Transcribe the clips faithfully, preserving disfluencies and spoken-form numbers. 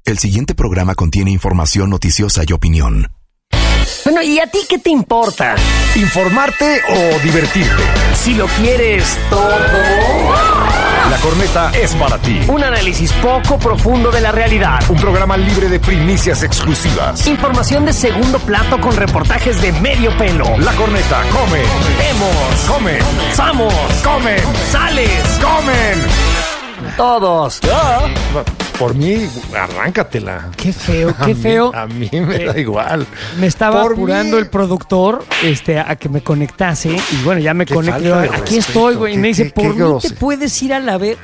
El siguiente programa contiene información noticiosa y opinión. Bueno, ¿y a ti qué te importa? ¿Informarte o divertirte? Si lo quieres todo. La Corneta es para ti. Un análisis poco profundo de la realidad. Un programa libre de primicias exclusivas. Información de segundo plato con reportajes de medio pelo. La Corneta come. Vemos. Come. Vamos. Comen. Sales. Comen. Todos. Ya. Por mí, arráncatela. Qué feo, qué a feo. Mí, a mí me eh, da igual. Me estaba Por apurando mí. el productor este, a que me conectase. Y bueno, ya me Qué conecté. falta de Aquí respeto. estoy, güey. Y me dice, Qué- por qué mí te grosero. puedes ir a la ver.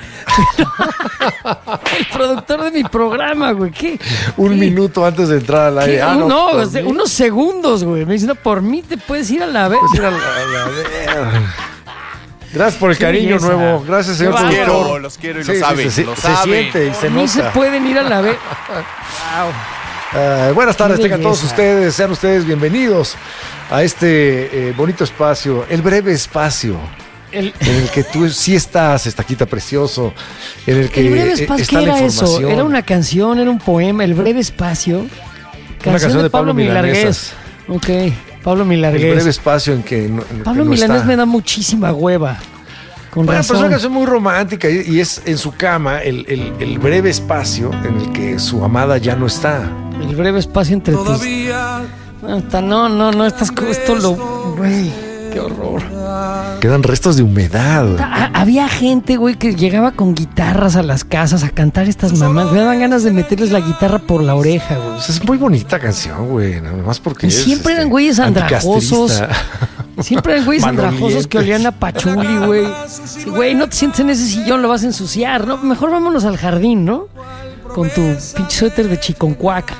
El productor de mi programa, güey. ¿Qué? Un ¿Qué? minuto antes de entrar al aire. ¿Qué? Ah, no, no, por o sea, mí. unos segundos, güey. Me dice, no, por mí te puedes ir a la ver. Pues ir a la- a la ver. Gracias por el Qué cariño belleza. nuevo. Gracias, señor Qué productor. bárbaro. Quiero, los quiero y Sí, lo sí, saben, se, lo se saben. siente y se Por mí se nota. pueden ir a la ver. Wow. Eh, buenas tardes, Qué tengan todos belleza. ustedes, sean ustedes bienvenidos a este eh, bonito espacio, el breve espacio El, en el que tú sí estás, estaquita precioso, en el que el breve eh, espacio, está ¿qué la era eso? información. ¿Era una canción? ¿Era un poema? El breve espacio. Canción, canción de Pablo Milargués. Ok, Pablo el Milargués. breve espacio en que no, en Pablo que no Milanés está. me da muchísima hueva. Con Bueno, pero es una razón. canción muy romántica y, y es en su cama el, el- el breve espacio en el que su amada ya no está. El breve espacio entre tus... No, ta- no, no, no, estas cosas, esto lo... Güey, qué horror. Quedan restos de humedad. Ta- Había gente, güey, que llegaba con guitarras a las casas a cantar estas mamás. Me daban ganas de meterles la guitarra por la oreja, güey. Pues es muy bonita canción, güey, nada más porque Y es, siempre eran este, güeyes andrajosos. anticastrista. Siempre eran güeyes andrajosos Malolientes. que olían a pachuli, güey. Sí, güey, no te sientes en ese sillón, lo vas a ensuciar, ¿no? Mejor vámonos al jardín, ¿no? Con tu pinche suéter de chiconcuac.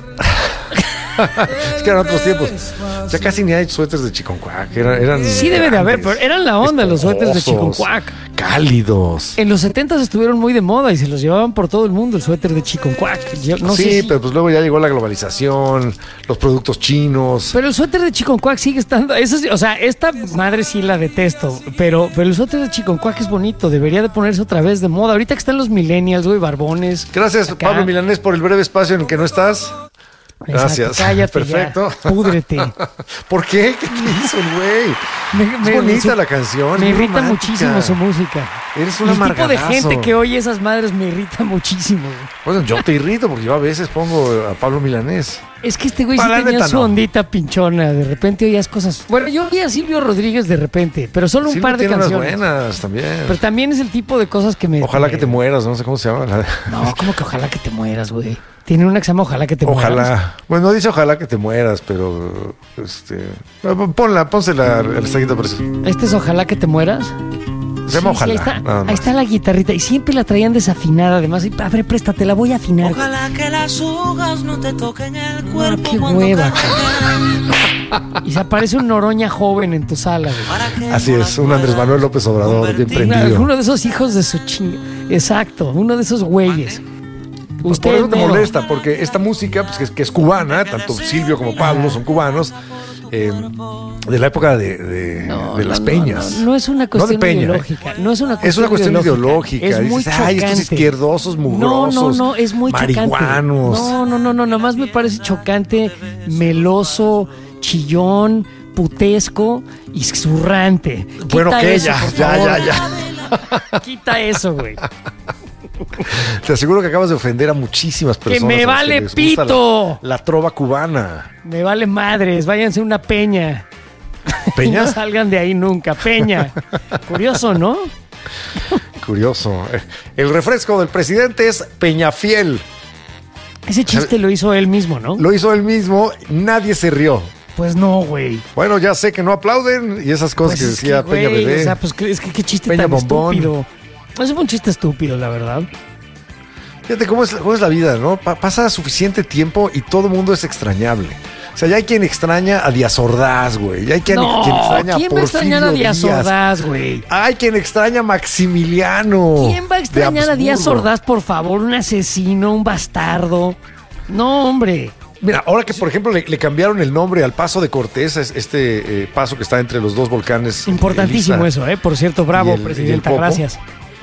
Es que eran otros tiempos. Ya casi ni hay suéteres de chiconcuac. Eran, eran Sí debe de haber, grandes, pero eran la onda los suéteres de esponjosos, chiconcuac. cálidos. En los setentas estuvieron muy de moda y se los llevaban por todo el mundo el suéter de chiconcuac. Yo no sí, sé si- pero pues luego ya llegó la globalización, los productos chinos. Pero el suéter de chiconcuac sigue estando... Eso sí, o sea, esta madre sí la detesto, pero, pero el suéter de chiconcuac es bonito. Debería de ponerse otra vez de moda. Ahorita que están los millennials, güey, barbones. Gracias, acá. Pablo Milanés, por el breve espacio en el que no estás. Gracias. Exacto, cállate. Perfecto. Ya, púdrete. ¿Por qué? ¿Qué te hizo el güey? Me- Es me- bonita su- la canción. Me es muy irrita romántica. muchísimo su música. Eres un El tipo de amargadazo. gente que oye esas madres me irrita muchísimo, güey. Bueno, yo te irrito porque yo a veces pongo a Pablo Milanés. Es que este güey sí Pa, la tenía neta, su no. ondita pinchona. De repente oías cosas. Bueno, yo oí a Silvio Rodríguez de repente, pero solo un Sí, par de tiene unas canciones. buenas también. Pero también es el tipo de cosas que me. Ojalá me- que te mueras, no sé cómo se llama. la- No, como que ojalá que te mueras, güey. Tiene una que se llama Ojalá que te mueras. Ojalá. Bueno, no dice ojalá que te mueras, pero este ponla, pónsela al estaquito precioso. Este es Ojalá que te mueras. Se llama Sí, sí, ojalá. ahí, está, nada ahí más. está la guitarrita. Y siempre la traían desafinada, además. Y, a ver, préstate, la voy a afinar. Ojalá que las hojas no te toquen el cuerpo qué cuando hueva. caigan. Y se aparece un Noroña joven en tu sala, güey. Para que Así no es, las un Andrés puedas Manuel López Obrador, bien convertir. prendido. Uno de esos hijos de su chinga. Exacto, uno de esos güeyes. Pues Usted por eso te mero. molesta, porque esta música, pues que es, que es cubana, tanto Silvio como Pablo son cubanos, eh, de la época de, de- No, de las no, peñas. No, no, no es una cuestión Peña, ideológica. No es una cuestión Es una cuestión ideológica. Es muy Dices, ay, estos chocante. izquierdosos, No, mugrosos, no, no, es muy marihuanos. chocante. No, no, no, no, nada más me parece chocante, meloso, chillón, putesco y zurrante. Bueno, Quita que eso, ya, por ya, favor. ya, ya. Quita eso, güey. Te aseguro que acabas de ofender a muchísimas personas. me a las vale les gusta pito! La, la trova cubana. Me vale madres, váyanse a una peña. ¿Peña? Y no salgan de ahí nunca, peña. Curioso, ¿no? Curioso. El refresco del presidente es Peñafiel. Ese chiste lo hizo él mismo, ¿no? Lo hizo él mismo, nadie se rió. Pues no, güey. Bueno, ya sé que no aplauden y esas cosas Pues que es decía que, güey, Peña Bebé. O sea, pues es que qué chiste Peña tan Bombón. estúpido. Ese fue un chiste estúpido, la verdad. Fíjate cómo es, cómo es la vida, ¿no? Pa- pasa suficiente tiempo y todo el mundo es extrañable. O sea, ya hay quien extraña a Díaz Ordaz, güey. Ya hay quien, No, quien extraña ¿quién a va a extrañar a Porfirio Díaz Díaz. Ordaz, güey? Hay quien extraña a Maximiliano. ¿Quién va a de extrañar a Díaz Habsburgo. Ordaz, por favor? Un asesino, un bastardo. No, hombre. Mira, ahora que por ejemplo le, le cambiaron el nombre al Paso de Cortés, es- este eh, paso que está entre los dos volcanes. Importantísimo Elisa eso, ¿eh? Por cierto, bravo, y el- y el presidenta, Popo. gracias.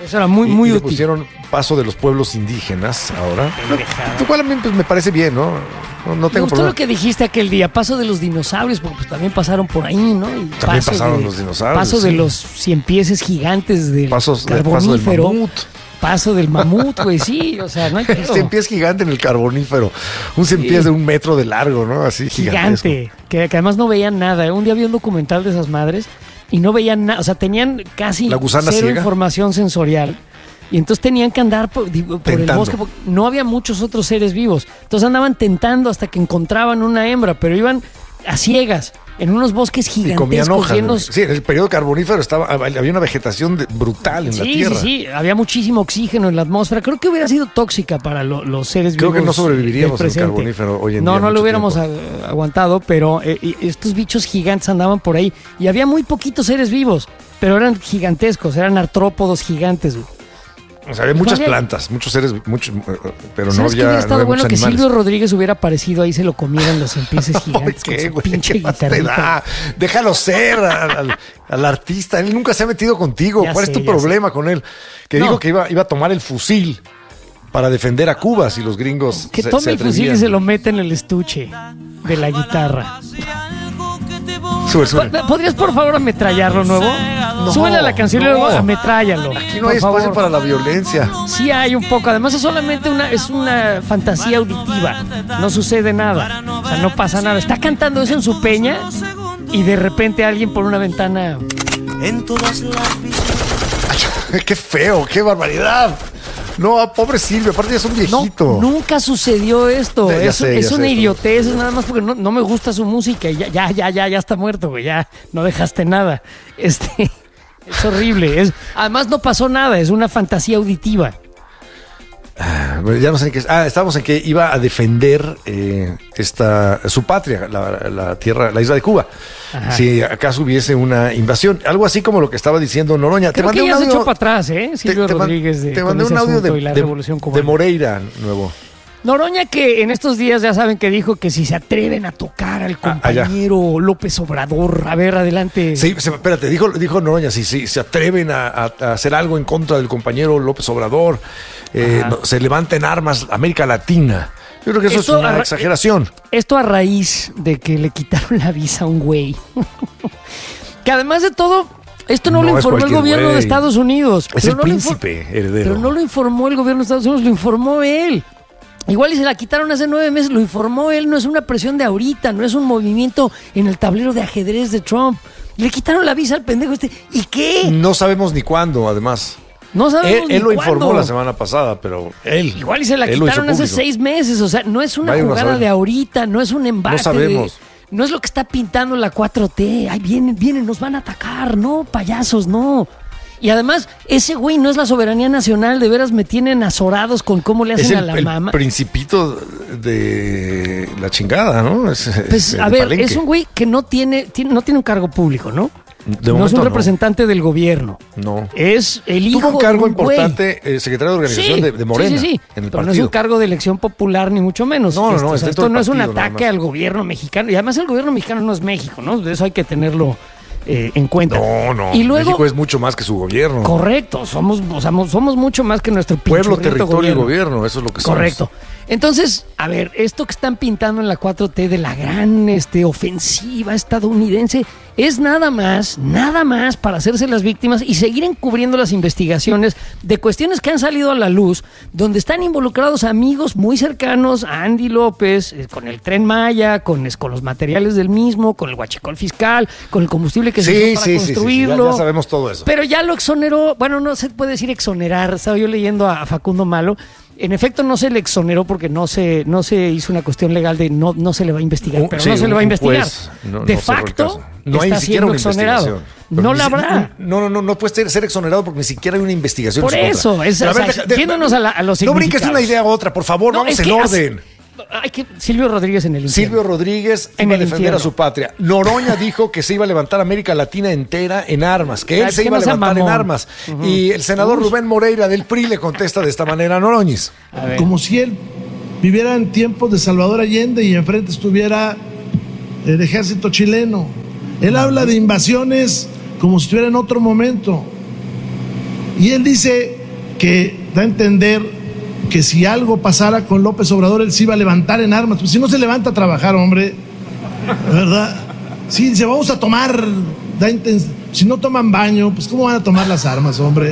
Eso era muy, y, muy y le útil. pusieron Paso de los Pueblos Indígenas ahora. Pendejada. Lo cual a mí pues, me parece bien, ¿no? No, no Me tengo gustó problema. lo que dijiste aquel día, paso de los dinosaurios, porque pues también pasaron por ahí, ¿no? Y También paso pasaron de- los dinosaurios, Paso de sí. los cien pieses gigantes del Pasos de- carbonífero. paso del mamut. Paso del mamut, güey, sí, o sea, no hay El pedo. cien pies gigante en el carbonífero. Un cien Sí. pies de un metro de largo, ¿no? Así gigantesco. Gigante, que, que además no veían nada. Un día vi un documental de esas madres y no veían nada, o sea, tenían casi La gusana cero ciega. información sensorial. Y entonces tenían que andar por, digo, por el Tentando. bosque, porque no había muchos otros seres vivos. Entonces andaban tentando hasta que encontraban una hembra, pero iban a ciegas, en unos bosques Y comían gigantescos hojas. llenos. Sí, en el periodo carbonífero estaba, había una vegetación de- brutal en la Sí, tierra. sí, sí, había muchísimo oxígeno en la atmósfera. Creo que hubiera sido tóxica para lo- los seres Creo vivos. que no sobreviviríamos del en el presente. carbonífero hoy en no, día No, no mucho lo hubiéramos tiempo. a- aguantado, pero eh, y estos bichos gigantes andaban por ahí y había muy poquitos seres vivos, pero eran gigantescos, eran artrópodos gigantes. Güey. O sea, había muchas había- plantas, muchos seres, muchos, eh, pero no ¿Sabes qué había, hubiera no estado había bueno? muchos Que animales. Silvio Rodríguez hubiera aparecido ahí, se lo comieran los cien pieses Ay, gigantes con ¿qué, su güey? pinche ¿Qué más te guitarrita. da? Déjalo ser al, al- al artista. Él nunca se ha metido contigo. Ya ¿Cuál sé, es tu ya problema con él? Que No. dijo que iba, iba a tomar el fusil para defender a Cuba si los gringos Que se, tome se el fusil y atrevían. se lo mete en el estuche de la guitarra. Sube, sube. Po- ¿Podrías por favor ametrallarlo nuevo? No, Súbele a la canción y no. luego ametrállalo. Aquí no por hay espacio favor. para la violencia. Sí hay un poco. Además es solamente una, es una fantasía auditiva. No sucede nada. O sea, no pasa nada. Está cantando eso en su peña y de repente alguien por una ventana... En todas las visiones. Qué feo, qué barbaridad. No, pobre Silvio, aparte ya es un No, viejito. nunca sucedió esto. Ya- ya es sé, ya es sé una esto. idiotez, es nada más porque no, no me gusta su música y ya, ya, ya, ya, ya está muerto, güey. Ya no dejaste nada. Este... Es horrible. Es, además no pasó nada. Es una fantasía auditiva. Bueno, ya no sé en qué. Ah, estábamos en que iba a defender eh, esta su patria, la, la tierra, la isla de Cuba. Ajá. Si acaso hubiese una invasión, algo así como lo que estaba diciendo Noroña. Creo que ya se echó para atrás, ¿eh? Silvio te man- Rodríguez de, te con mandé ese un audio asunto de, y la de- revolución de cubana. Moreira nuevo. Noroña, que en estos días ya saben que dijo que si se atreven a tocar al Ah, allá. compañero López Obrador, a ver, adelante. Sí, se- espérate, dijo, dijo Noroña, si, si se atreven a, a- a hacer algo en contra del compañero López Obrador, eh, Ajá. no- se levanten armas América Latina. Yo creo que eso Esto es una arra- exageración. Esto a raíz de que le quitaron la visa a un güey. Que además de todo, esto no, No lo es informó el cualquier gobierno de güey. Estados Unidos. Es Pero el no lo infor- príncipe heredero. Pero no lo informó el gobierno de Estados Unidos, lo informó él. Igual y se la quitaron hace nueve meses, lo informó él, no es una presión de ahorita, no es un movimiento en el tablero de ajedrez de Trump. Le quitaron la visa al pendejo este. ¿Y qué? No sabemos ni cuándo, además. No sabemos Él, ni él lo cuándo. informó la semana pasada, pero él. Igual y se la él lo hizo quitaron hace público. seis meses, o sea, no es una Vaya uno a jugada saber. de ahorita, no es un embate. No sabemos. de- no es lo que está pintando la cuatro T. Ay, vienen, vienen, nos van a atacar. No, payasos, no. Y además, ese güey no es la soberanía nacional, de veras me tienen azorados con cómo le Es hacen el, a la el mamá. principito de la chingada, ¿no? Es, Pues, es a de ver, Palenque. es un güey que no tiene, tiene- no tiene un cargo público, ¿no? De no es momento un no. representante del gobierno. No. Es el hijo Tuvo un cargo de un güey. importante, eh, secretario de organización Sí, de, de Morena. Sí, sí, sí. En el Pero no partido. es un cargo de elección popular, ni mucho menos. No, no, no, Este, o es sea, dentro esto del no es un partido, nada ataque más. al gobierno mexicano. Y además el gobierno mexicano no es México, ¿no? De eso hay que tenerlo eh, en cuenta. No, no. Y luego, México es mucho más que su gobierno. correcto, somos, o sea, somos mucho más que nuestro Pueblo, pinchurriento territorio gobierno. y gobierno, eso es lo que somos. Correcto. Entonces, a ver, esto que están pintando en la cuatro T de la gran este, ofensiva estadounidense es nada más, nada más para hacerse las víctimas y seguir encubriendo las investigaciones de cuestiones que han salido a la luz, donde están involucrados amigos muy cercanos a Andy López, eh, con el Tren Maya, con, es- con los materiales del mismo, con el huachicol fiscal, con el combustible que se Sí, usó para sí, sí, sí, sí, construirlo. ya, ya sabemos todo eso. Pero ya lo exoneró, bueno, no se puede decir exonerar, estaba yo leyendo a, a Facundo Malo. En efecto, no se le exoneró porque no se, no se hizo una cuestión legal de no, no se le va a investigar, Un- pero sí, no se le va a un investigar. juez no- de no cerró el facto, caso. No hay está ni siquiera siendo una exonerado. investigación. Pero No ni la si- habrá. No, no, no, no puede ser, ser exonerado porque ni siquiera hay una investigación. Por en su eso, contra. es- Pero o sea, yéndonos a la- a los No brinques de una significados. idea a otra, por favor, No, vamos es en que orden. hace- Hay que, Silvio Rodríguez en el infierno. Silvio Rodríguez En iba a el defender infierno. a su patria. Noroña dijo que se iba a levantar América Latina entera en armas, que él Ay, se que iba no a sea levantar en mamón. armas. Y el senador Rubén Moreira del P R I le contesta de esta manera a Noroñez. A ver. Como si él viviera en tiempos de Salvador Allende y enfrente estuviera el ejército chileno. Él habla de invasiones como si estuviera en otro momento. Y él dice que da a entender que si algo pasara con López Obrador, él se iba a levantar en armas. Pues si no se levanta a trabajar, hombre, ¿verdad? Sí, dice, vamos a tomar, da inten- si no toman baño, pues ¿cómo van a tomar las armas, hombre?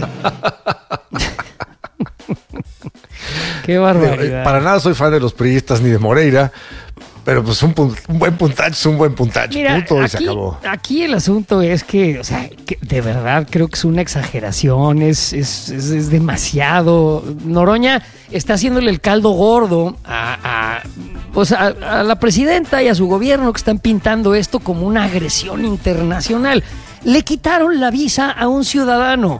Qué barbaridad. Para nada soy fan de los priistas ni de Moreira, pero pues un, pun- un buen puntacho es un buen puntacho. Mira, Punto y aquí, se acabó. aquí el asunto es que, o sea, que de verdad creo que es una exageración, es, es, es, es demasiado. Noroña está haciéndole el caldo gordo a, a, pues a, a la presidenta y a su gobierno, que están pintando esto como una agresión internacional. Le quitaron la visa a un ciudadano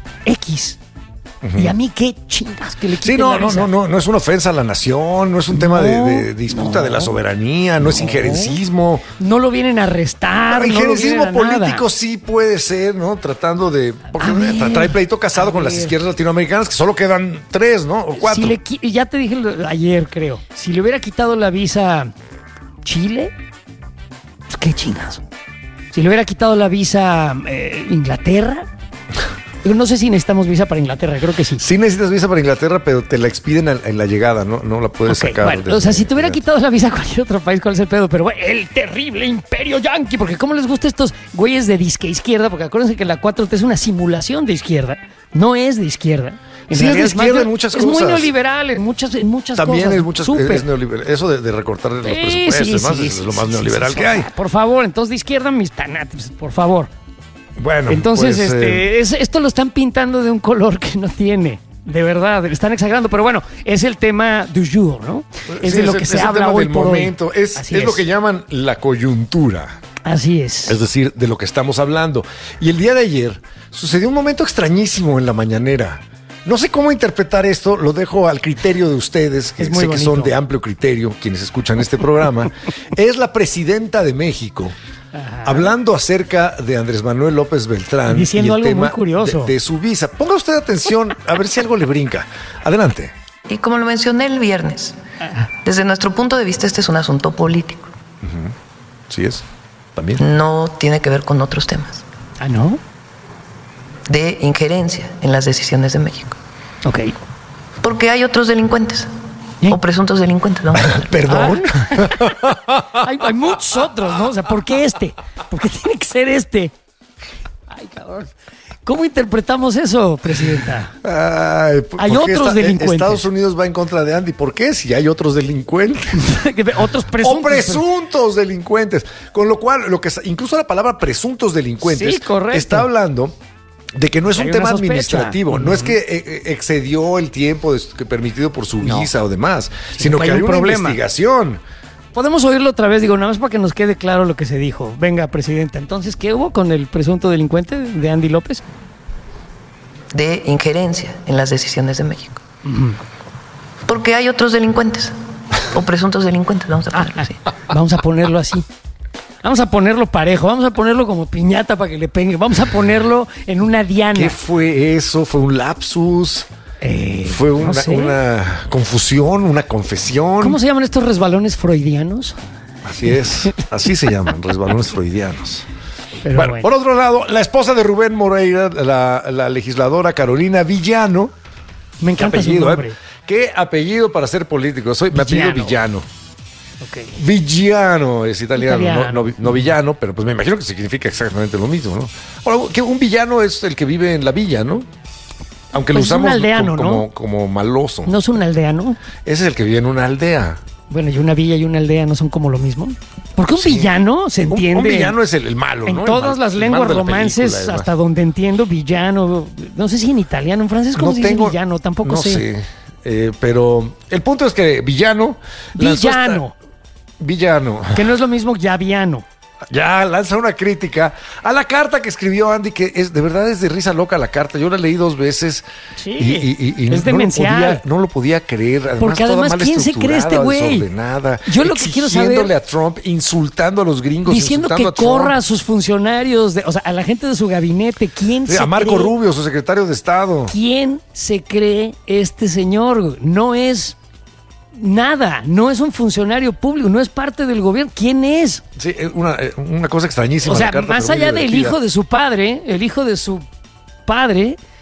X. Uh-huh. Y a mí qué chingas que le quiten Sí, no, la no, visa. no, no, no es una ofensa a la nación, no es un tema No, de, de disputa no, de la soberanía, no, no. es injerencismo. No lo vienen a arrestar. Pero no lo injerencismo vienen a político nada. sí puede ser, ¿no? Tratando de... Porque A ver, trae pleito casado a con las ver. izquierdas latinoamericanas, que solo quedan tres, ¿no? O cuatro. Si le qui- ya te dije lo- ayer, creo. Si le hubiera quitado la visa Chile, pues qué chingazo. Si le hubiera quitado la visa eh, Inglaterra, yo no sé si necesitamos visa para Inglaterra, creo que sí. Sí necesitas visa para Inglaterra, pero te la expiden en, en la llegada, ¿no? No la puedes Ok, sacar. bueno, desde- o sea, si te hubiera quitado la visa a cualquier otro país, ¿cuál es el pedo? Pero, güey, el terrible imperio yanqui, porque ¿cómo les gusta estos güeyes de disque izquierda? Porque acuérdense que la cuatro T es una simulación de izquierda, no es de izquierda. En Sí, es de realidad izquierda más en muchas es cosas. muy neoliberal en muchas, en muchas También cosas. es muchas Súper. es neoliberal. Eso de, de recortar los Sí, presupuestos, sí, además, sí, es sí, lo más sí, neoliberal sí, que sí. hay. Por favor, entonces de izquierda mis tanates, por favor. Bueno, Entonces, pues, este, eh, es- esto lo están pintando de un color que no tiene. De verdad, le están exagerando. Pero bueno, es el tema du jour, ¿no? Es sí, de lo el- que es se el habla tema hoy del por momento. hoy. Es, Así es lo que llaman la coyuntura. Así es. Es decir, de lo que estamos hablando. Y el día de ayer sucedió un momento extrañísimo en la mañanera. No sé cómo interpretar esto, lo dejo al criterio de ustedes, que Es muy sé que son bonito. de amplio criterio, quienes escuchan este programa. Es la presidenta de México Ajá. hablando acerca de Andrés Manuel López Beltrán. Diciendo y el algo tema muy curioso. De, de su visa. Ponga usted atención a ver si algo le brinca. Adelante. Y como lo mencioné el viernes, desde nuestro punto de vista este es un asunto político, Sí es. También. no tiene que ver con otros temas Ah, ¿no? de injerencia en las decisiones de México. Ok. Porque hay otros delincuentes ¿Eh? o presuntos delincuentes. Vamos a ver. Perdón. Hay, hay muchos otros, ¿no? O sea, ¿por qué este? ¿Por qué tiene que ser este? Ay, cabrón. ¿Cómo interpretamos eso, presidenta? Ay, ¿por Hay qué otros está- delincuentes. Estados Unidos va en contra de Andy. ¿Por qué? Si hay otros delincuentes. Otros O presuntos. presuntos delincuentes. Con lo cual, lo que es- incluso la palabra presuntos delincuentes Sí, correcto. está hablando de que no es Hay un una tema sospecha. administrativo, no es que eh, eh, excedió el tiempo de- que permitido por su No. visa o demás, sino que que hay hay un una problema. investigación. Podemos oírlo otra vez, digo, nada más para que nos quede claro lo que se dijo. Venga, presidenta. Entonces, ¿qué hubo con el presunto delincuente de Andy López? De injerencia en las decisiones de México. Porque hay otros delincuentes o presuntos delincuentes. Vamos a ponerlo así. Vamos a ponerlo así. Vamos a ponerlo parejo, vamos a ponerlo como piñata para que le pegue. Vamos a ponerlo en una diana. ¿Qué fue eso? ¿Fue un lapsus? Eh, ¿Fue no una, sé. una confusión? ¿Una confesión? ¿Cómo se llaman estos resbalones freudianos? Así es, así se llaman, resbalones freudianos. Pero bueno, bueno. por otro lado, la esposa de Rubén Moreira, la, la legisladora Carolina Villano, Me qué encanta su apellido, nombre. ¿eh? ¿Qué apellido para ser político? Soy, me apellido Villano. Villano. Ok. Villano es italiano, Italiano. No, no, no villano, pero pues me imagino que significa exactamente lo mismo, ¿no? Ahora, que un villano es el que vive en la villa, ¿no? Aunque Pues es lo un usamos aldeano, como, ¿no? como, como maloso. ¿No es un aldeano? Ese es el que vive en una aldea. Bueno, y una villa y una aldea no son como lo mismo. Porque un Sí. villano se Un- entiende. Un, villano es el, el malo, en ¿no? El todas mal- las el lenguas malo de la romances, película, además. hasta donde entiendo, villano. No sé si en italiano, en francés, ¿cómo se dice villano? Tampoco no sé. Eh, pero el punto es que villano. lanzó esta- Villano, Villano. que no es lo mismo llaviano. Ya lanza una crítica a la carta que escribió Andy, que es de verdad es de risa loca la carta. Yo la leí dos veces. Sí, y, y- y- y es no, lo demencial. podía, no lo podía creer. Además, Porque toda además, mal ¿quién se cree este estructurada, güey? desordenada, Yo lo que quiero saber- exigiéndole a Trump, insultando a los gringos, Diciendo que insultando a Trump. corra a sus funcionarios, de- o sea, a la gente de su gabinete. ¿Quién Sí, se a Marco cree? Rubio, su secretario de Estado. ¿Quién se cree este señor? No es nada, no es un funcionario público, no es parte del gobierno. ¿Quién es? Sí, es una, eh, una cosa extrañísima. O sea, la carta, más pero muy allá del divertida. hijo de su padre, el hijo de su padre,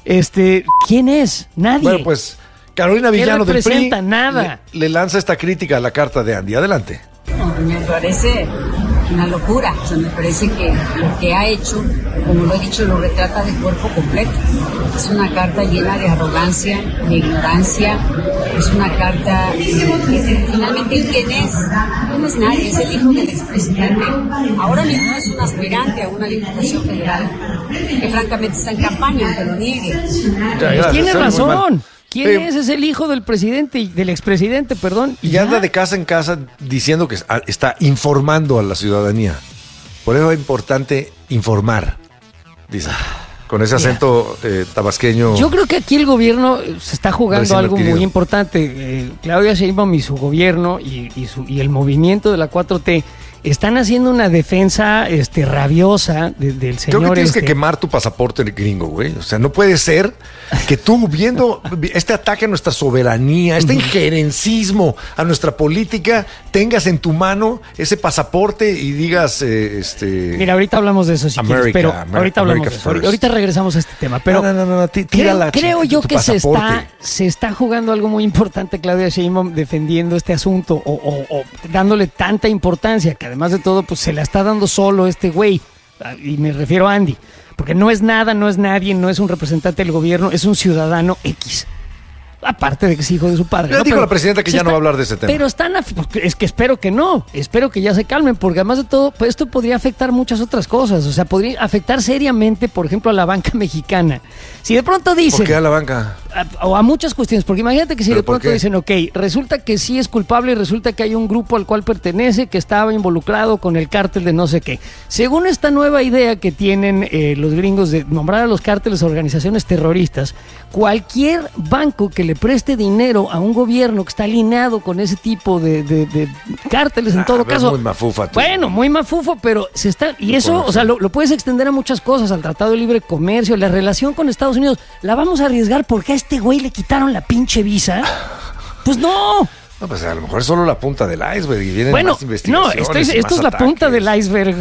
Este, ¿quién es? Nadie. Bueno, pues Carolina Villano del P R I representa? Nada. Le, le lanza esta crítica a la carta de Andy. Adelante. Me parece una locura, o sea, me parece que lo que ha hecho, como lo he dicho, lo retrata de cuerpo completo. Es una carta llena de arrogancia, de ignorancia, es una carta que finalmente ¿quién es? No es nadie, es el hijo del expresidente. Ahora mismo es un aspirante a una diputación federal que francamente está en campaña, aunque lo niegue. Gracias, Tiene razón. ¿Quién Sí. es? Es el hijo del presidente, del expresidente, perdón. Y anda de casa en casa diciendo que está informando a la ciudadanía. Por eso es importante informar, dice. Con ese acento eh, tabasqueño. Yo creo que aquí el gobierno se está jugando Recién algo adquirido. muy importante. Eh, Claudia Sheinbaum y su gobierno y, y, su, y el movimiento de la cuatro T están haciendo una defensa este, rabiosa de, del señor. Creo que tienes este. que quemar tu pasaporte gringo, güey. O sea, no puede ser que tú, viendo este ataque a nuestra soberanía, este injerencismo a nuestra política, tengas en tu mano ese pasaporte y digas, eh, este... Mira, ahorita hablamos de eso si America, quieres, pero Amer- ahorita hablamos America de eso. Ahorita, first. ahorita regresamos a este tema, pero no, no, no, no, tí- tira creo, la creo ch- yo tu que se pasaporte. está, se está jugando algo muy importante Claudia Sheinbaum defendiendo este asunto o, o- o dándole tanta importancia que además de todo pues se la está dando solo este güey, y me refiero a Andy, porque no es nada, no es nadie, no es un representante del gobierno, es un ciudadano X. Aparte de que es hijo de su padre. Ya ¿no? dijo Pero la presidenta que se ya no va a hablar de ese tema. Pero están, af- es que espero que no, espero que ya se calmen, porque además de todo, pues esto podría afectar muchas otras cosas, o sea, podría afectar seriamente, por ejemplo, a la banca mexicana. Si de pronto dicen... ¿Por qué a la banca? a- o a muchas cuestiones, porque imagínate que si ¿Pero de por pronto qué? dicen, ok, resulta que sí es culpable y resulta que hay un grupo al cual pertenece que estaba involucrado con el cártel de no sé qué. Según esta nueva idea que tienen eh, los gringos de nombrar a los cárteles organizaciones terroristas, cualquier banco que le preste dinero a un gobierno que está alineado con ese tipo de, de- de cárteles, en Ah, todo ves caso... muy mafufa tú. Bueno, muy mafufo, pero se está... Y eso, o sea, lo, lo puedes extender a muchas cosas, al Tratado de Libre Comercio, la relación con Estados Unidos. ¿La vamos a arriesgar porque a este güey le quitaron la pinche visa? Pues no. No, pues a lo mejor es solo la punta del iceberg y vienen Bueno, más no, investigaciones. esto es, y esto más es la ataques. punta del iceberg.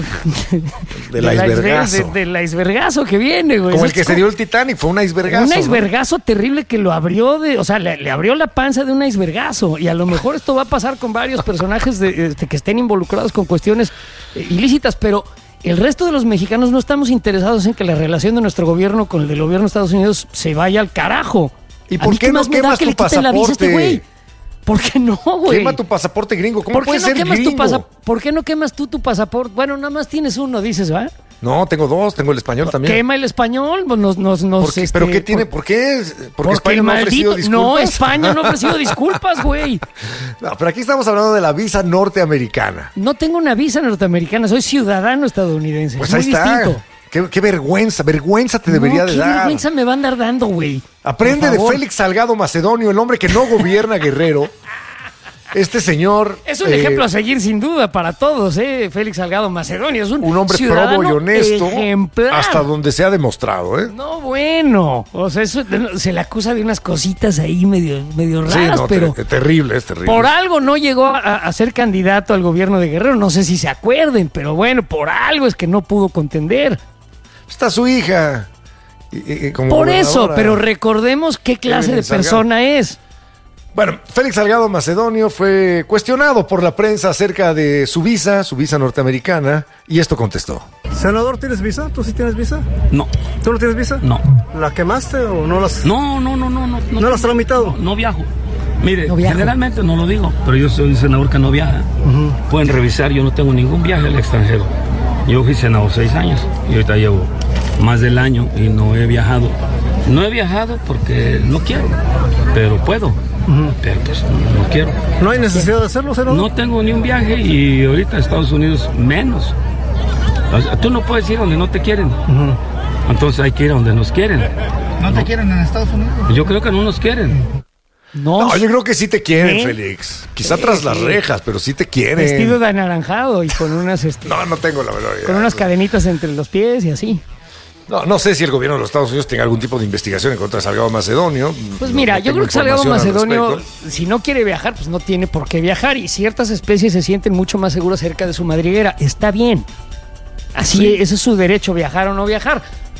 Del icebergazo. iceberg- de- del icebergazo que viene, güey. Como el Es que se dio el Titanic, fue un icebergazo. Un ¿no? icebergazo terrible que lo abrió de, o sea, le, le abrió la panza de un icebergazo. Y a lo mejor esto va a pasar con varios personajes de, este, que estén involucrados con cuestiones eh, ilícitas, pero el resto de los mexicanos no estamos interesados en que la relación de nuestro gobierno con el del gobierno de Estados Unidos se vaya al carajo. ¿Y ¿A por mí qué no más me da quemas que tu le quiten la visa a este pasaporte? güey? ¿Por qué no, güey? Quema tu pasaporte gringo. ¿Cómo ¿Por qué puedes no ser quemas gringo? tu pasaporte? ¿Por qué no quemas tú tu pasaporte? Bueno, nada más tienes uno, dices, ¿va? No, tengo dos. Tengo el español también. Quema el español, pues nos, nos, nos, ¿Por qué? este, ¿Pero qué tiene? por- ¿Por qué? Porque, Porque España el no ha ofrecido maldito, disculpas. no, España no ha ofrecido disculpas, güey. No, pero aquí estamos hablando de la visa norteamericana. No tengo una visa norteamericana, soy ciudadano estadounidense. Pues es ahí muy está. distinto. Qué, qué vergüenza, vergüenza te debería No, de ¿qué dar. vergüenza me va a andar dando, güey? Aprende Por de favor. Félix Salgado Macedonio, el hombre que no gobierna Guerrero. Este señor... Es un eh, ejemplo a seguir sin duda para todos, ¿eh? Félix Salgado Macedonio es un, un hombre ciudadano probo y honesto ejemplar. hasta donde se ha demostrado, ¿eh? No, bueno, o sea, eso, se le acusa de unas cositas ahí medio, medio raras, Sí, no, pero te- terrible, es terrible. por algo no llegó a, a ser candidato al gobierno de Guerrero, no sé si se acuerden, pero bueno, por algo es que no pudo contender. Está su hija. y- y- y como Por eso, gobernadora. pero recordemos qué clase Evelyn de Salgado. persona es. Bueno, Félix Salgado Macedonio fue cuestionado por la prensa acerca de su visa, su visa norteamericana, y esto contestó. Senador, ¿tienes visa? ¿Tú sí tienes visa? No, ¿Tú no tienes visa? no. ¿La quemaste o no las, No, no, no, no, no. no las has tramitado? No viajo. Mire, No viajo. generalmente no lo digo, pero yo soy un senador que no viaja. Pueden revisar, yo no tengo ningún viaje al extranjero. Yo fui senador seis años y ahorita llevo más del año y no he viajado. No he viajado porque no quiero, pero puedo. Pero pues no quiero. ¿No hay necesidad de hacerlo, senador? No tengo ni un viaje y ahorita Estados Unidos menos. O sea, tú no puedes ir donde no te quieren. Entonces hay que ir a donde nos quieren. ¿No te quieren en Estados Unidos? Yo creo que no nos quieren. No, No, yo creo que sí te quieren, ¿Eh? Félix. Quizá tras las rejas, pero sí te quieren. vestido de anaranjado y con unas, este, No, no tengo la verdad. con unas cadenitas entre los pies y así. No, no sé si el gobierno de los Estados Unidos tenga algún tipo de investigación en contra de Salgado Macedonio. Pues No- mira, no yo tengo creo que Salgado información al Macedonio, respecto. si no quiere viajar, pues no tiene por qué viajar y ciertas especies se sienten mucho más seguras cerca de su madriguera. Está bien. Así, ese es su derecho, viajar o no viajar.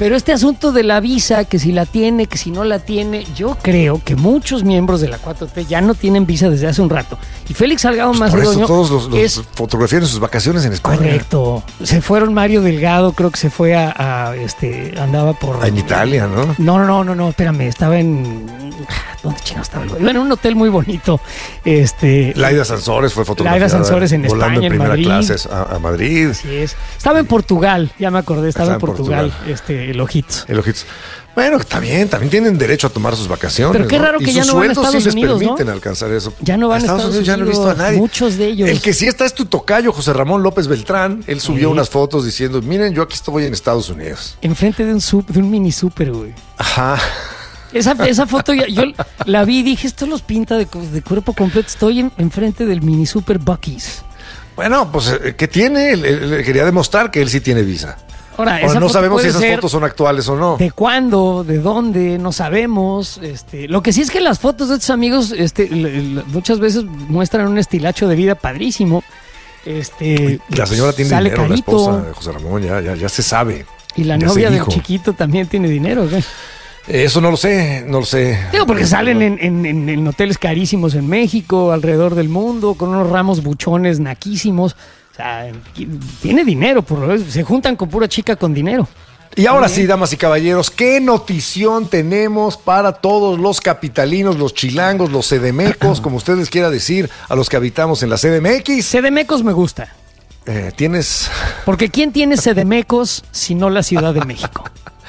Pero este asunto de la visa, que si la tiene, que si no la tiene, yo creo que muchos miembros de la cuatro T ya no tienen visa desde hace un rato. Y Félix Salgado Pues Macedonio por eso todos los, los es fotografían en sus vacaciones en España. correcto. Se fueron Mario Delgado, creo que se fue a, a, este, andaba por En Italia, ¿no? No, no, no, no, no, espérame, estaba en ¿dónde chino estaba el güey? Bueno, en un hotel muy bonito. Este Laida Sansores fue fotografiada. Laida Sansores en volando España, en en primera Madrid. clase a, a Madrid. Así es. Estaba en Portugal, ya me acordé, estaba, Estaba en en Portugal, Portugal. este, el Ojitos. El Ojitos. Bueno, está bien, también tienen derecho a tomar sus vacaciones. Pero qué ¿no? raro que y ya sus no van a sueldos Estados sí les Unidos, ¿no? permiten alcanzar eso. Ya no van a Estados, Estados Unidos, ya no he visto a Unidos, nadie. muchos de ellos. El que sí está es tu tocayo, José Ramón López Beltrán. Él subió Sí. unas fotos diciendo, miren, yo aquí estoy en Estados Unidos. Enfrente de un sup- de un mini super, güey. Ajá. Esa, esa foto ya- yo la vi y dije, esto los pinta de, de cuerpo completo. Estoy en- enfrente del mini super Buc-ee's. Bueno, pues, eh, ¿qué tiene? Él, él- él quería demostrar que él sí tiene visa. Ahora, Ahora, esa no foto sabemos si puede esas ser fotos son actuales o no. ¿de cuándo? ¿De dónde? No sabemos. Este, lo que sí es que las fotos de estos amigos este, l- l- muchas veces muestran un estilacho de vida padrísimo. Este, La señora tiene sale dinero, la carito. esposa de José Ramón, ya, ya, ya se sabe. Y la Ya novia se del dijo. chiquito también tiene dinero, güey. Eso no lo sé, no lo sé. Digo, porque salen en, en- en- en hoteles carísimos en México, alrededor del mundo, con unos ramos buchones naquísimos. O sea, tiene dinero, por lo menos. Se juntan con pura chica con dinero. Y ahora sí, damas y caballeros, ¿qué notición tenemos para todos los capitalinos, los chilangos, los sedemecos, como ustedes quiera decir, a los que habitamos en la C D M X? Sedemecos me gusta. Eh, Tienes Porque ¿quién tiene Sedemecos si no la Ciudad de México?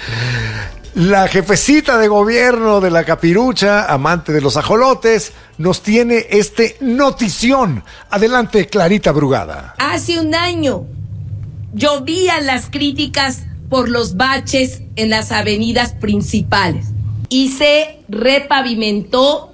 la jefecita de gobierno de la Capirucha, amante de los ajolotes, nos tiene este notición. Adelante, Clarita Brugada. Hace un año llovían las críticas por los baches en las avenidas principales y se repavimentó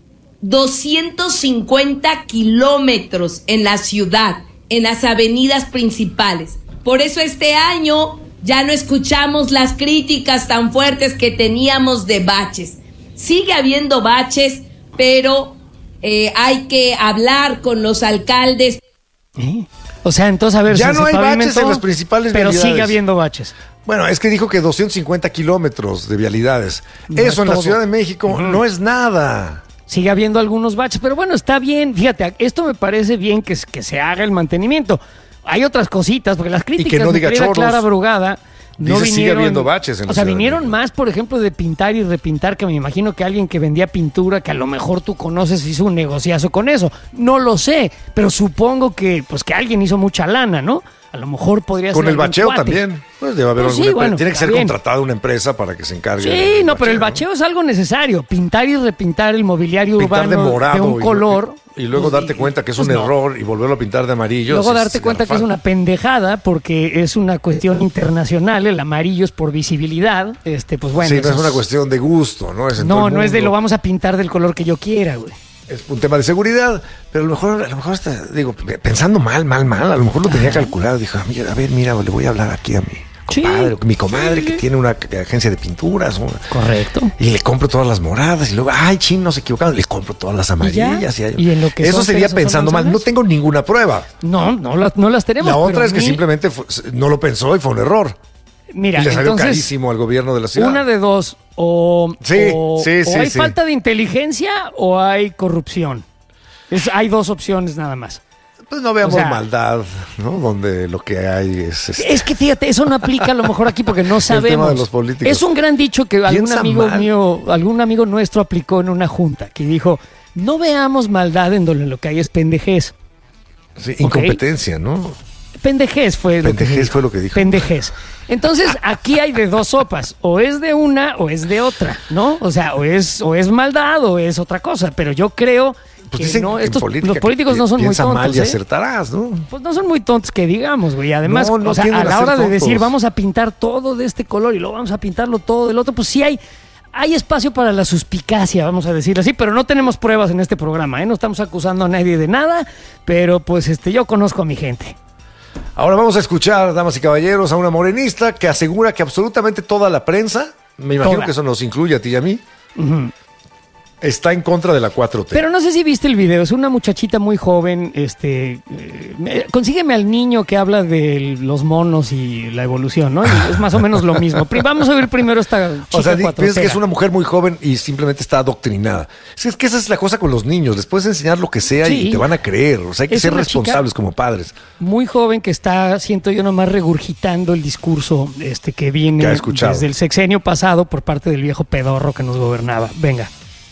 doscientos cincuenta kilómetros en la ciudad, en las avenidas principales. Por eso este año ya no escuchamos las críticas tan fuertes que teníamos de baches. Sigue habiendo baches, pero eh, hay que hablar con los alcaldes. ¿Eh? O sea, entonces, a ver, Ya si no se hay baches pavimentó, en las principales pero vialidades. sigue habiendo baches. Bueno, es que dijo que doscientos cincuenta kilómetros de vialidades. No Eso es en la todo. Ciudad de México Ujú. no es nada. Sigue habiendo algunos baches, pero bueno, está bien. Fíjate, esto me parece bien que, que se haga el mantenimiento. Hay otras cositas, porque las críticas no de diga querida chorros. Clara Brugada no Dice, sigue vinieron. habiendo baches en la O sea, Ciudad de vinieron México. más, por ejemplo, de pintar y repintar, que me imagino que alguien que vendía pintura, que a lo mejor tú conoces, hizo un negociazo con eso. No lo sé, pero supongo que, pues, que alguien hizo mucha lana, ¿no? A lo mejor podría Con ser el algún bacheo cuate. también. Pues debe haber Pues sí, alguna bueno, tiene que está ser bien. contratada una empresa para que se encargue. Sí, del no, pero el bacheo. bacheo es algo necesario. Pintar y repintar el mobiliario Pintar de urbano morado un y- color. Y, luego pues, darte cuenta que es pues un no. error y volverlo a pintar de amarillo. Luego sí, darte sí, cuenta que es garrafal. una pendejada porque es una cuestión internacional. El amarillo es por visibilidad. Este, pues bueno. Sí, no eso es una cuestión de gusto, ¿no? Es en todo No, el no es de mundo. lo vamos a pintar del color que yo quiera, güey. Es un tema de seguridad, pero a lo mejor, a lo mejor está, digo, pensando mal, mal, mal, a lo mejor lo tenía calculado. Dijo, "Ah, mira, a ver, mira, le voy a hablar aquí a mi compadre, mi comadre que tiene una agencia de pinturas. ¿no? Correcto. Y le compro todas las moradas y luego, ay, chin, no se equivocaron, le compro todas las amarillas. ya? Y, Y en lo que eso son sería pesos, son pensando mal, no manzanas. tengo ninguna prueba. No, no las, no las tenemos. La pero otra es que ni- simplemente fue- no lo pensó y fue un error. Mira, y le salió entonces, carísimo al gobierno de la ciudad. una de dos. O, Sí, o, sí, o sí, hay sí. falta de inteligencia o hay corrupción. Es, hay dos opciones nada más. Pues no veamos O sea, maldad, ¿no? Donde lo que hay es... este, Es que fíjate, eso no aplica a lo mejor aquí porque no El tema sabemos. de los políticos. Es un gran dicho que algún Piensa amigo mal. mío, algún amigo nuestro aplicó en una junta, que dijo, no veamos maldad en donde lo que hay es pendejez. sí, incompetencia, ¿no? Pendejez fue lo que Pendejez dijo. fue lo que dijo. Pendejez. Entonces, aquí hay de dos sopas, o es de una o es de otra, ¿no? O sea, o es o es maldad o es otra cosa, pero yo creo Pues que dicen no, que en estos, política los políticos que no son muy piensa tontos, mal y ¿eh? acertarás, ¿no? Pues no son muy tontos que digamos, güey. Además, No, no o sea, tienden a a la ser hora de tontos. decir vamos a pintar todo de este color y luego vamos a pintarlo todo del otro, pues sí hay, hay espacio para la suspicacia, vamos a decirlo así, pero no tenemos pruebas en este programa, ¿eh? No estamos acusando a nadie de nada, pero pues este yo conozco a mi gente. Ahora vamos a escuchar, damas y caballeros, a una morenista que asegura que absolutamente toda la prensa, me imagino Toda. que eso nos incluye a ti y a mí, Ujú. está en contra de la cuatro T. Pero no sé si viste el video, es una muchachita muy joven, este, eh, me- consígueme al niño que habla de los monos y la evolución, ¿no? Y es más o menos lo mismo. Pri- Vamos a ver primero esta chica O sea, di- piensas que cuatrotera. es una mujer muy joven y simplemente está adoctrinada. Es, es que esa es la cosa con los niños. Les puedes enseñar lo que sea Sí. y te van a creer. O sea, hay que Es ser una chica- responsables como padres. Muy joven que está, siento yo, nomás regurgitando el discurso este que viene Que ha escuchado. desde el sexenio pasado por parte del viejo pedorro que nos gobernaba. Venga.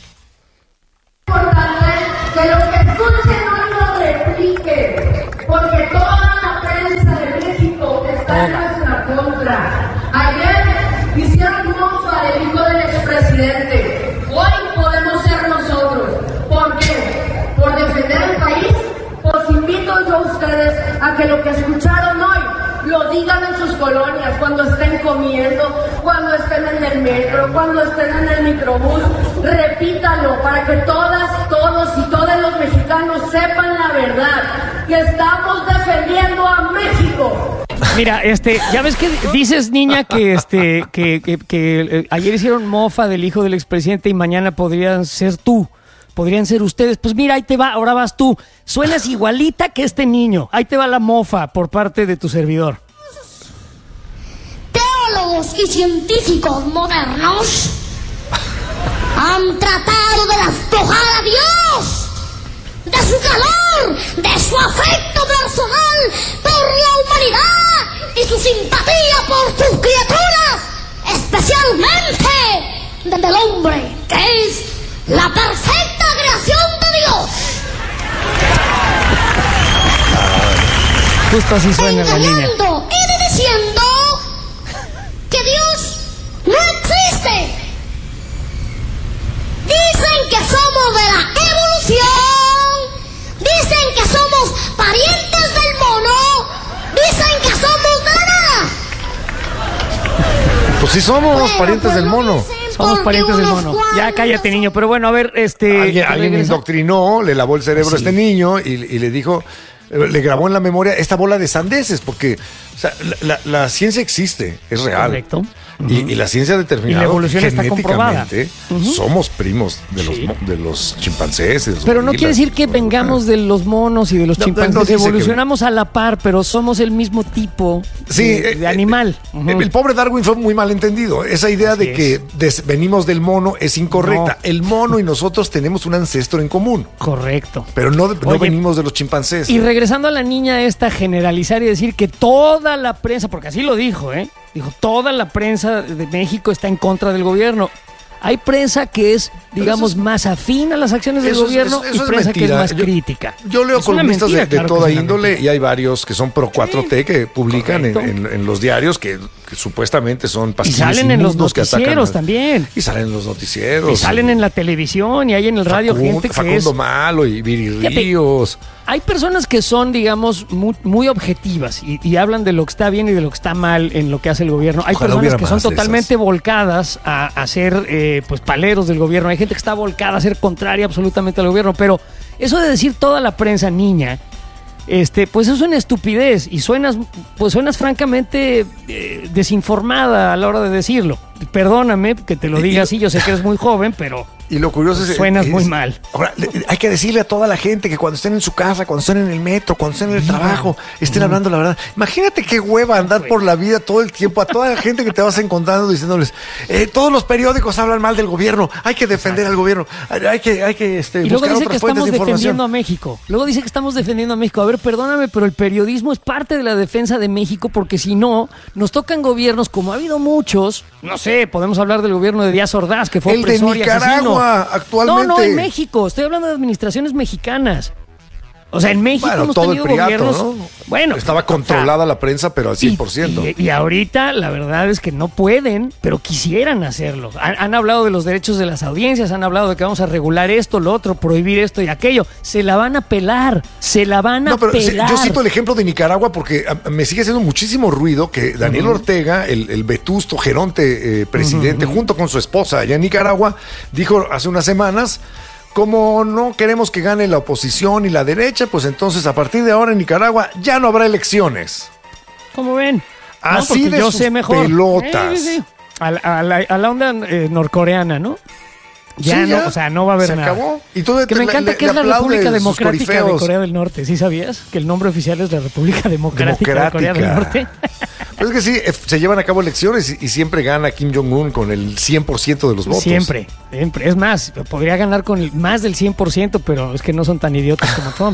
Que los que escuchen no lo repliquen, porque toda la prensa de México está en nuestra contra. Ayer hicieron mofa del hijo del expresidente. Hoy podemos ser nosotros. ¿Por qué? ¿Por defender el país? Pues invito yo a ustedes a que lo que escucharon hoy lo digan en sus colonias, cuando estén comiendo, cuando estén en el metro, cuando estén en el microbús. Repítanlo para que todas, todos y todos los mexicanos sepan la verdad, que estamos defendiendo a México. Mira, este, ya ves que dices, niña, que este, que, que, que, eh, ayer hicieron mofa del hijo del expresidente y mañana podrían ser tú, podrían ser ustedes. Pues mira, ahí te va, ahora vas tú. Suenas igualita que este niño. Ahí te va la mofa por parte de tu servidor. Teólogos y científicos modernos han tratado de despojar a Dios de su calor, de su afecto personal por la humanidad y su simpatía por sus criaturas, especialmente desde el hombre, que es la perfecta creación de Dios. Justo así suena la niña. Engañando y diciendo que Dios no existe. Dicen que somos de la evolución, dicen que somos parientes del mono, dicen que somos de la nada. Pues sí somos parientes del mono. Somos parientes del mono. Ya cállate, niño. Pero bueno, a ver, este... Alguien, alguien regresa. indoctrinó, le lavó el cerebro a Sí. este niño y, y le dijo, eh, le grabó en la memoria esta bola de sandeces, porque o sea, la, la- la ciencia existe, es real. Correcto. Y, y la ciencia ha determinado Y la evolución está comprobada. genéticamente somos primos de los, mo- de los chimpancés. y de los Pero no gorilas. quiere decir que vengamos de los monos y de los No, chimpancés. no dice que- Evolucionamos a la par, pero somos el mismo tipo Sí, de, eh, de animal. Ujú. El pobre Darwin fue muy mal entendido. Esa idea de Así que des- venimos del mono es incorrecta. No. El mono y nosotros tenemos un ancestro en común, Correcto. pero no, no Oye, venimos de los chimpancés. Y regresando a la niña esta, generalizar y decir que toda la prensa, porque así lo dijo, ¿eh? Dijo, toda la prensa de México está en contra del gobierno. Hay prensa que es, digamos, eso es- más afín a las acciones del Eso es- gobierno eso- eso y es prensa que es mentira. más Yo- crítica. Yo leo Es una columnistas de- mentira, de, claro que toda es una índole mentira. y hay varios que son pro cuatro T que publican en, Correcto. en- en los diarios que, que supuestamente son Y pastillas salen en los inmundos que atacan noticieros a- también. Y salen en los noticieros. Y salen en la televisión y hay en el radio Facundo, gente que Facundo es... Malo y Viri Fíjate, Ríos. Hay personas que son, digamos, muy, muy objetivas y, y hablan de lo que está bien y de lo que está mal en lo que hace el gobierno. Hay Ojalá personas hubiera que son más de totalmente volcadas a, a ser eh, pues paleros del gobierno. Hay gente que está volcada a ser contraria absolutamente al gobierno. Pero eso de decir toda la prensa niña, este, pues eso es una estupidez y suenas, pues suenas francamente eh, desinformada a la hora de decirlo. Perdóname que te lo Y- diga y- así, yo sé que eres muy joven, pero Y lo curioso es suenas es- muy mal. Ahora, le- hay que decirle a toda la gente que cuando estén en su casa, cuando estén en el metro, cuando estén en el trabajo, estén hablando la verdad. Imagínate qué hueva andar por la vida todo el tiempo a toda la gente que te vas encontrando diciéndoles, eh, todos los periódicos hablan mal del gobierno, hay que defender al gobierno, hay hay que, hay que este, Y luego buscar dice que otras fuentes estamos de información. defendiendo a México. Luego dice que estamos defendiendo a México. A ver, perdóname, pero el periodismo es parte de la defensa de México porque si no, nos tocan gobiernos como ha habido muchos. No sé, podemos hablar del gobierno de Díaz Ordaz, que fue El de opresor y Nicaragua, asesino. actualmente. No, no, en México. Estoy hablando de administraciones mexicanas. O sea, en México Bueno, hemos todo el tenido priato, gobiernos... ¿no? Bueno, Estaba o sea, controlada la prensa, pero al cien por ciento. y, y ahorita la verdad es que no pueden, pero quisieran hacerlo. Han, han hablado de los derechos de las audiencias, han hablado de que vamos a regular esto, lo otro, prohibir esto y aquello. Se la van a pelar, se la van a No, pero se- pelar. yo cito el ejemplo de Nicaragua porque a- me sigue haciendo muchísimo ruido que Daniel Ujú. Ortega, el, el vetusto geronte eh, presidente, junto con su esposa allá en Nicaragua, dijo hace unas semanas, como no queremos que gane la oposición y la derecha, pues entonces a partir de ahora en Nicaragua ya no habrá elecciones. ¿Cómo ven? No, Así porque de yo sus sé mejor. pelotas. Eh, sí, sí. A, la, a la- a la onda eh, norcoreana, ¿no? Ya Sí, no, ya. o sea, no va a haber Se nada. acabó. Y tú que me le- encanta le- que es le la República aplaudes sus Democrática de corifeos. Corea del Norte. ¿Sí sabías? Que el nombre oficial es la República Democrática, de Corea del Norte. Pero es que sí, eh, se llevan a cabo elecciones y, y siempre gana Kim Jong-un con el cien por ciento de los votos. Siempre, siempre. Es más, podría ganar con el- más del cien por ciento, pero es que no son tan idiotas como Trump.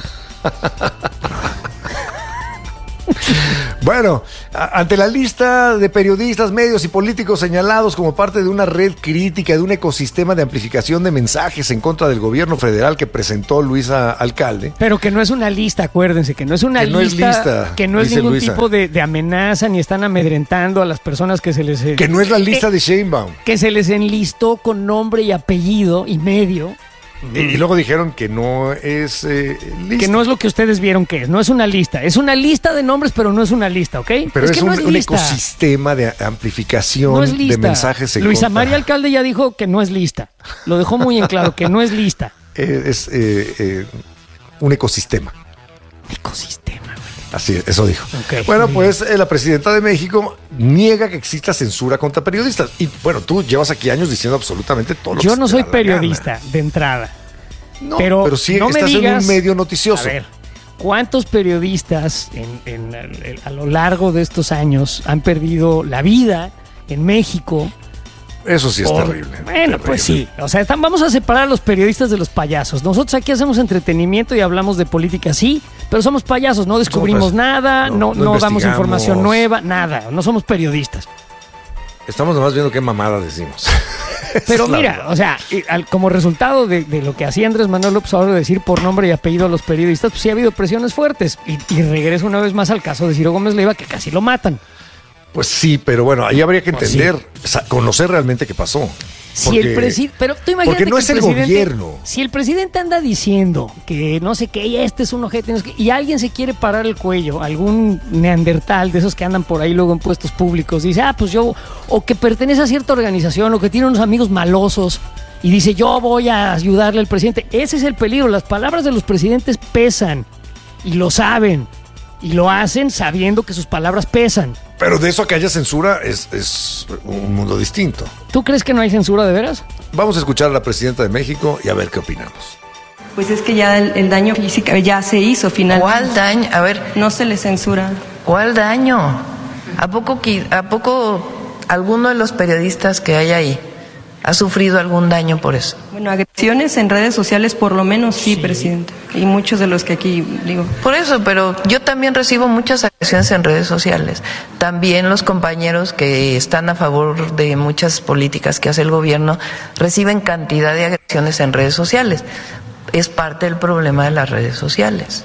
Bueno, a- ante la lista de periodistas, medios y políticos señalados como parte de una red crítica de un ecosistema de amplificación de mensajes en contra del gobierno federal que presentó Luisa Alcalde. Pero que no es una lista, acuérdense, que no es una Que no es lista, lista, que no es dice ningún Luisa. tipo de, de amenaza, ni están amedrentando a las personas que se les... eh, Que no es la lista eh, de Sheinbaum. que se les enlistó con nombre y apellido y medio. Y, y luego dijeron que no es eh, lista. Que no es lo que ustedes vieron que es, no es una lista. Es una lista de nombres, pero no es una lista, ¿ok? Pero es, que un, no es un lista. ecosistema de amplificación No es lista. de mensajes en Luisa contra. María Alcalde ya dijo que no es lista. Lo dejó muy en claro, que no es lista. Eh, es eh, eh, un ecosistema. Ecosistema. Así es, eso dijo. Ok, bueno, muy pues eh, la presidenta de México niega que exista censura contra periodistas. Y bueno, tú llevas aquí años diciendo absolutamente todo lo que Yo se no te soy da la periodista de entrada. No, pero, pero sí no me estás en digas, un medio noticioso. A ver, ¿cuántos periodistas en, en- en- a lo largo de estos años han perdido la vida en México? gana. Eso sí es Por- terrible. Bueno, pues sí. O sea, están- vamos a separar a los periodistas de los payasos. Nosotros aquí hacemos entretenimiento y hablamos de política, sí, pero somos payasos. No descubrimos No, pues, nada, no, no, no no damos investigamos. información nueva, nada. No somos periodistas. Estamos nomás viendo qué mamada decimos. Pero Es la mira, verdad. o sea, y al- como resultado de, de lo que hacía Andrés Manuel López Obrador de decir por nombre y apellido a los periodistas, pues sí ha habido presiones fuertes. Y, y regreso una vez más al caso de Ciro Gómez Leiva, que casi lo matan. Pues sí, pero bueno, ahí habría que Pues entender, sa- conocer realmente qué pasó. Si Porque- el presidente, pero tú imagínate porque no que es el presidente- gobierno. Si el presidente anda diciendo que no sé qué, y este es un ojete, no sé qué, y alguien se quiere parar el cuello, algún neandertal de esos que andan por ahí luego en puestos públicos, dice, ah, pues yo, o que pertenece a cierta organización, o que tiene unos amigos malosos, y dice, yo voy a ayudarle al presidente. Ese es el peligro. Las palabras de los presidentes pesan, y lo saben, y lo hacen sabiendo que sus palabras pesan. Pero de eso a que haya censura es, es un mundo distinto. ¿Tú crees que no hay censura de veras? Vamos a escuchar a la presidenta de México y a ver qué opinamos. Pues es que ya el, el daño físico ya se hizo finalmente. ¿Cuál daño? A ver. No se le censura. ¿Cuál daño? ¿A poco, qui- a poco alguno de los periodistas que hay ahí ha sufrido algún daño por eso? Bueno, agresiones en redes sociales por lo menos sí, presidente. Y muchos de los que aquí digo. Por eso, pero yo también recibo muchas agresiones en redes sociales. También los compañeros que están a favor de muchas políticas que hace el gobierno reciben cantidad de agresiones en redes sociales. Es parte del problema de las redes sociales.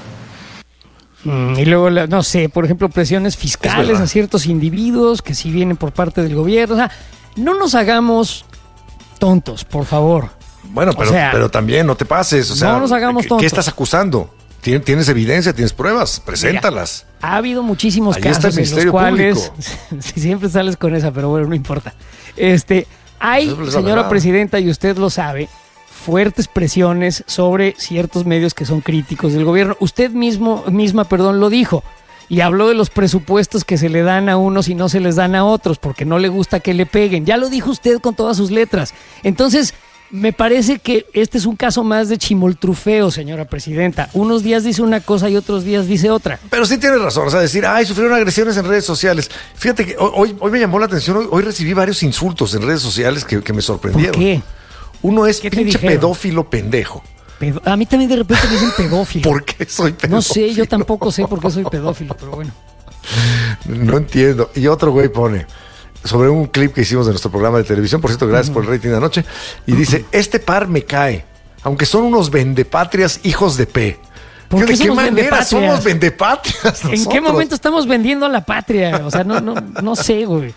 Mm, y luego, la- no sé, por ejemplo, presiones fiscales verdad. a ciertos individuos que sí vienen por parte del gobierno. O sea, no nos hagamos tontos, por favor. Bueno, pero, O sea, pero también no te pases. O sea, no nos hagamos ¿qué- tontos. ¿qué estás acusando? ¿Tien- ¿Tienes evidencia? ¿Tienes pruebas? Preséntalas. Ha habido muchísimos Ahí está casos el en los Ministerio cuales Público. si siempre sales con esa, pero bueno, no importa. Este, hay, Eso es la señora verdad. presidenta, y usted lo sabe, fuertes presiones sobre ciertos medios que son críticos del gobierno. Usted mismo, misma, perdón, lo dijo. Y habló de los presupuestos que se le dan a unos y no se les dan a otros, porque no le gusta que le peguen. Ya lo dijo usted con todas sus letras. Entonces, me parece que este es un caso más de chimoltrufeo, señora presidenta. Unos días dice una cosa y otros días dice otra. Pero sí tienes razón, o sea, decir, ay, sufrieron agresiones en redes sociales. Fíjate que hoy, hoy me llamó la atención, hoy, hoy recibí varios insultos en redes sociales que, que me sorprendieron. ¿Por qué? Uno es ¿Qué te pinche dijeron? pedófilo pendejo. Pedo- A mí también de repente me dicen pedófilo. ¿Por qué soy pedófilo? No sé, yo tampoco sé por qué soy pedófilo, pero bueno. No entiendo. Y otro güey pone sobre un clip que hicimos de nuestro programa de televisión, por cierto, gracias por el rating de anoche, y dice, este par me cae, aunque son unos vendepatrias hijos de P. ¿Por ¿De qué qué somos manera vendepatrias? somos vendepatrias ¿En qué nosotros? momento estamos vendiendo a la patria? O sea, no, no, no sé, güey.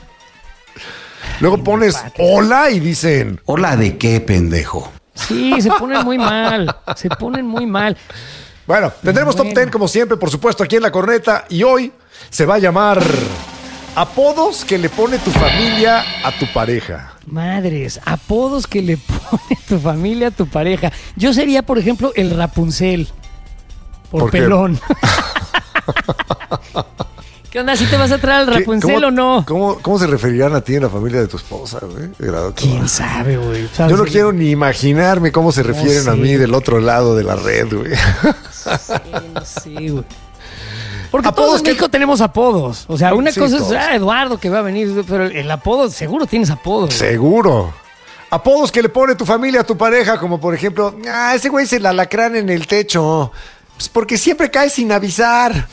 Luego pones hola y dicen, ¿Hola de qué, pendejo? Sí, se ponen muy mal. Se ponen muy mal. bueno, tendremos top Bueno. ten como siempre, por supuesto, aquí en La Corneta, y hoy se va a llamar apodos que le pone tu familia a tu pareja. Madres, apodos que le pone tu familia a tu pareja. Yo sería, por ejemplo, el Rapunzel. Por, ¿Por qué? pelón. ¿Qué onda? ¿Sí te vas a traer al Rapunzel ¿Cómo, o no? ¿cómo, ¿Cómo se referirán a ti en la familia de tu esposa, güey? ¿Quién sabe, güey? Yo no quiero ni imaginarme cómo se refieren no sé. a mí del otro lado de la red, güey. Sí, no sé, güey. Porque Apodos todos en que- México tenemos apodos. O sea, una Sí, cosa todos. es ah, Eduardo que va a venir, pero el apodo, seguro tienes apodo. güey. Seguro. Apodos que le pone tu familia a tu pareja, como por ejemplo, ah, ese güey es el alacrán en el techo. Pues porque siempre cae sin avisar.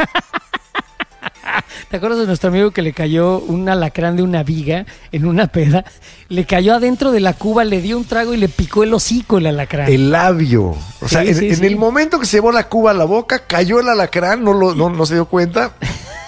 ¿Te acuerdas de nuestro amigo que le cayó un alacrán de una viga en una peda? Le cayó adentro de la cuba, le dio un trago y le picó el hocico el alacrán. El labio. O sea, Sí, en, sí, en sí. el momento que se llevó la cuba a la boca, cayó el alacrán, no, lo, no, no se dio cuenta.